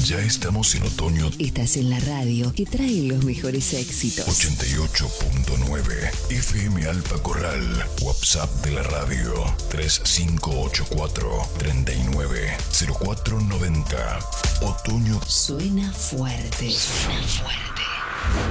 Ya estamos en otoño. Estás en la radio que trae los mejores éxitos. 88.9 FM Alpa Corral. WhatsApp de la radio 3584 390490. Otoño suena fuerte. Suena fuerte.